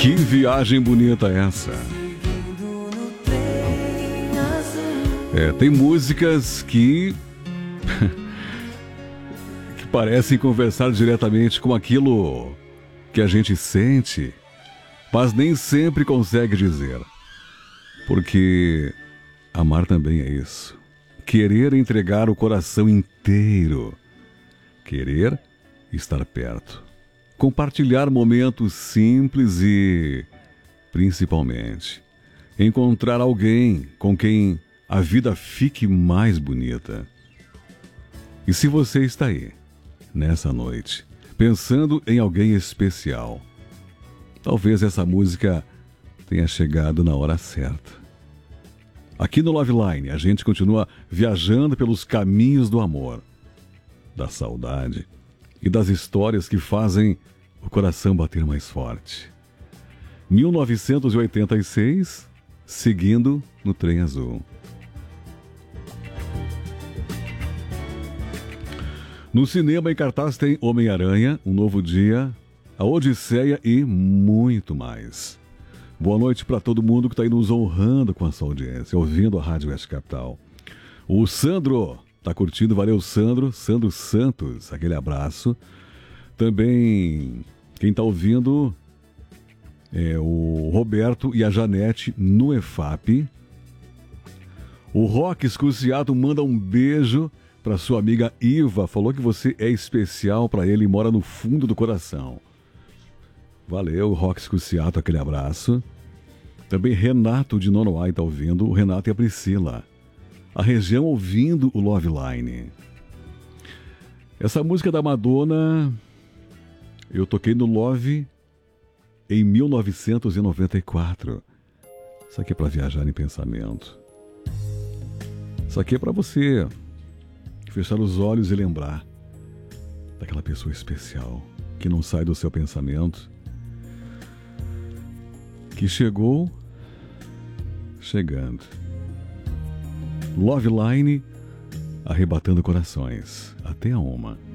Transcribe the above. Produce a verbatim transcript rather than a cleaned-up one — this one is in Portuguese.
Que viagem bonita essa. É, tem músicas que que parecem conversar diretamente com aquilo que a gente sente, mas nem sempre consegue dizer. Porque amar também é isso. Querer entregar o coração inteiro. Querer estar perto. Compartilhar momentos simples e, principalmente, encontrar alguém com quem a vida fique mais bonita. E se você está aí, nessa noite, pensando em alguém especial, talvez essa música tenha chegado na hora certa. Aqui no Love Line, a gente continua viajando pelos caminhos do amor, da saudade e das histórias que fazem o coração bater mais forte. mil novecentos e oitenta e seis, seguindo no Trem Azul. No cinema em cartaz tem Homem-Aranha, Um Novo Dia, A Odisseia e muito mais. Boa noite para todo mundo que está aí nos honrando com a sua audiência, ouvindo a Rádio Oeste Capital. O Sandro está curtindo, valeu Sandro, Sandro Santos, aquele abraço. Também quem está ouvindo é o Roberto e a Janete no E F A P. O Roque Escuciado manda um beijo para sua amiga Iva, falou que você é especial para ele e mora no fundo do coração. Valeu, Roque Escuciado, aquele abraço. Também Renato de Nonoai está ouvindo, o Renato e a Priscila. A região ouvindo o Love Line. Essa música da Madonna, eu toquei no Love em mil novecentos e noventa e quatro. Isso aqui é para viajar em pensamento. Isso aqui é para você fechar os olhos e lembrar daquela pessoa especial que não sai do seu pensamento, que chegou chegando. Love Line, arrebatando corações. Até a uma.